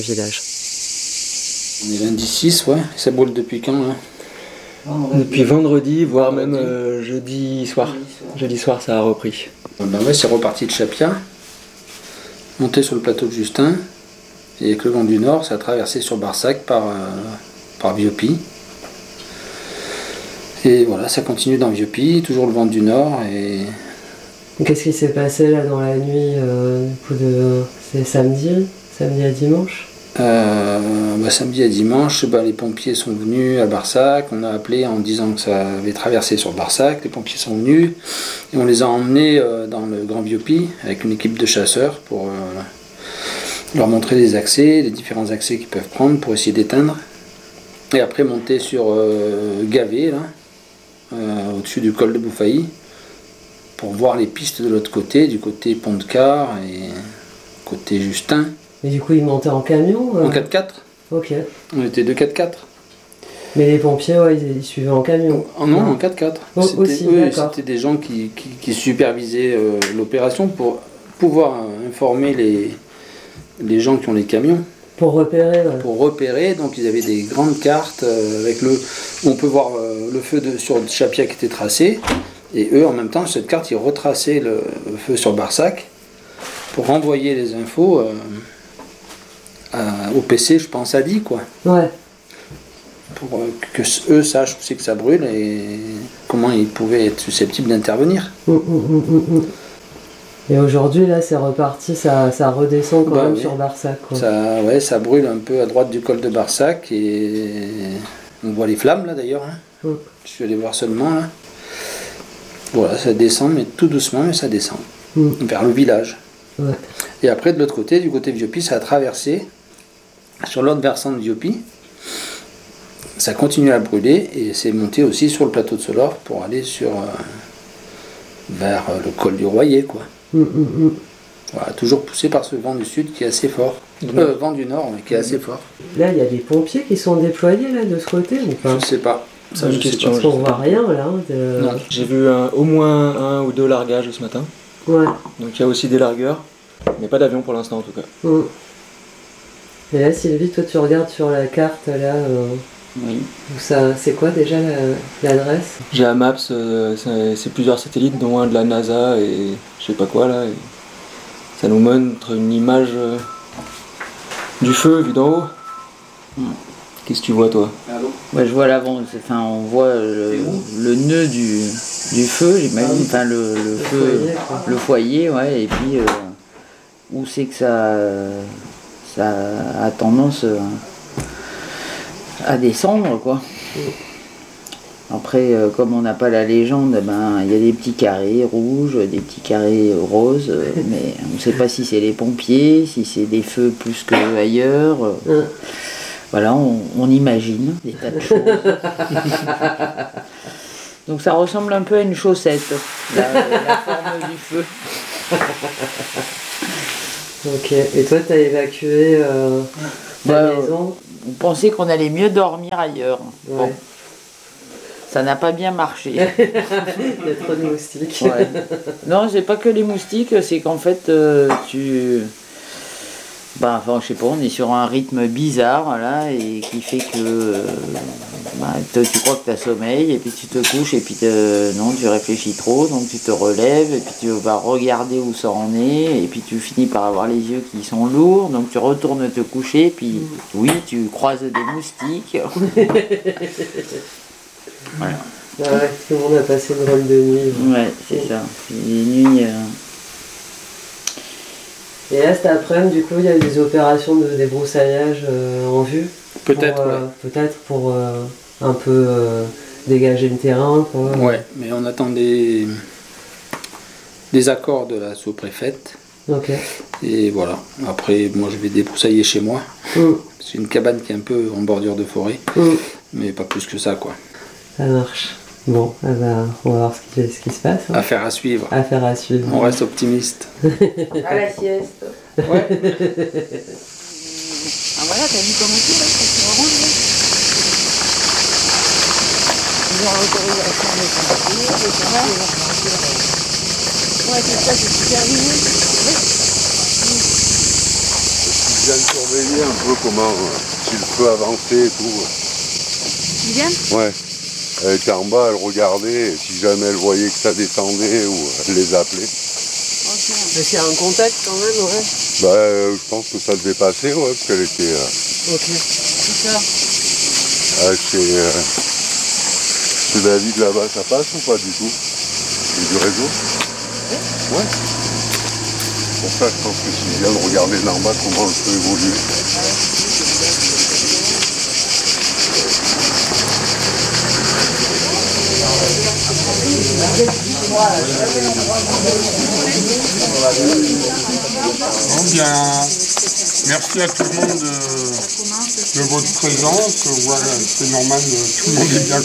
Village. On est lundi 6, ouais. Ça brûle depuis quand là? Depuis vendredi, voire même jeudi soir. Jeudi soir, ça a repris. Ben ouais, c'est reparti de Chapia, monté sur le plateau de Justin, et avec le vent du nord, ça a traversé sur Barsac par Viopy. Et voilà, ça continue dans Viopy, toujours le vent du nord. Et qu'est-ce qui s'est passé là dans la nuit c'est samedi à dimanche? Samedi à dimanche, les pompiers sont venus à Barsac. On a appelé en disant que ça avait traversé sur Barsac. Les pompiers sont venus et on les a emmenés dans le Grand Viopy avec une équipe de chasseurs pour leur montrer les accès, les différents accès qu'ils peuvent prendre pour essayer d'éteindre. Et après monter sur Gavé, là, au-dessus du col de Bouffailly, pour voir les pistes de l'autre côté, du côté Pont de Car et côté Justin. Mais du coup, ils montaient en camion En 4x4. Ok. On était 2-4x4. Mais les pompiers, ouais, ils suivaient en camion. Non, en 4x4. C'était des gens qui supervisaient l'opération pour pouvoir informer les gens qui ont les camions. Pour repérer, ouais. Pour repérer, donc ils avaient des grandes cartes où on peut voir le feu sur Chapia qui était tracé. Et eux, en même temps, cette carte, ils retraçaient le feu sur Barsac pour renvoyer les infos au PC, je pense, à dit, quoi. Ouais. Pour que eux sachent aussi que ça brûle et comment ils pouvaient être susceptibles d'intervenir. Et aujourd'hui, là, c'est reparti, ça redescend quand même sur Barsac, quoi. Ça brûle un peu à droite du col de Barsac et on voit les flammes, là, d'ailleurs. Hein. Je suis allé voir seulement, là. Voilà, ça descend, mais tout doucement, mais ça descend. Vers le village. Ouais. Et après, de l'autre côté, du côté de Viopy, ça a traversé sur l'autre versant de Viopy. Ça continue à brûler et c'est monté aussi sur le plateau de Solor pour aller vers le col du Royer, quoi. Voilà, toujours poussé par ce vent du sud qui est assez fort. Vent du nord, mais qui est assez fort. Là, il y a des pompiers qui sont déployés là de ce côté ou pas? Je sais pas. Ça, je sais pas. Parce qu'on voit rien là. Non, j'ai vu au moins 1 ou 2 largages ce matin. Ouais. Donc il y a aussi des largueurs, mais pas d'avion pour l'instant en tout cas. Et là, Sylvie, toi tu regardes sur la carte là. Oui. Ça, c'est quoi déjà l'adresse? J'ai un Maps, c'est plusieurs satellites, dont un de la NASA et je sais pas quoi là. Et ça nous montre une image du feu vu d'en haut. Qu'est-ce que tu vois toi? Ouais, je vois l'avant, on voit le nœud du feu, j'imagine, le foyer, ouais, et puis où c'est que ça a tendance à descendre, quoi. Après, comme on n'a pas la légende, il y a des petits carrés rouges, des petits carrés roses, mais on ne sait pas si c'est les pompiers, si c'est des feux plus qu'ailleurs. Voilà, on imagine des tas de choses. Donc ça ressemble un peu à une chaussette, la forme du feu. Ok, et toi tu as évacué la maison? On pensait qu'on allait mieux dormir ailleurs. Ouais. Bon. Ça n'a pas bien marché. Il y a trop de moustiques. Ouais. Non, c'est pas que les moustiques, c'est qu'en fait je sais pas, on est sur un rythme bizarre là, et qui fait que tu crois que tu as sommeil et puis tu te couches et puis non, tu réfléchis trop, donc tu te relèves et puis tu vas regarder où ça en est et puis tu finis par avoir les yeux qui sont lourds, donc tu retournes te coucher et puis oui, tu croises des moustiques. Voilà. Ah ouais, tout le monde a passé une drôle de nuit. Ouais, c'est ça. C'est des nuits. Et là, cet après-midi, du coup, il y a des opérations de débroussaillage en vue. Peut-être, ouais. Peut-être pour un peu dégager le terrain, quoi. Ouais, mais on attend des accords de la sous-préfète. Ok. Et voilà. Après, moi, je vais débroussailler chez moi. C'est une cabane qui est un peu en bordure de forêt. Mais pas plus que ça, quoi. Ça marche. Bon, on va voir ce qui se passe. Hein. Affaire à suivre. Affaire à suivre. On reste optimiste. À la sieste. Ouais. Ah voilà, t'as vu comment c'est là, c'est orange là. Ils ont l'autorisation de construire, ouais, c'est ça, c'est super mignon. bien surveiller un peu comment, si le feu avançait et tout. Viviane ? Ouais. Elle était en bas, elle regardait, et si jamais elle voyait que ça descendait, ou elle les appelait. Mais c'est un contact quand même, ouais. Je pense que ça devait passer, ouais, parce qu'elle était Ok. C'est ça. chez David là-bas, ça passe ou pas du tout? Il y a du réseau? Ouais. Pour ça, je pense que s'il vient de regarder d'en bas comment le feu évolue. Bon, bien, merci à tout le monde de votre présence. Voilà, c'est normal, tout le monde est bien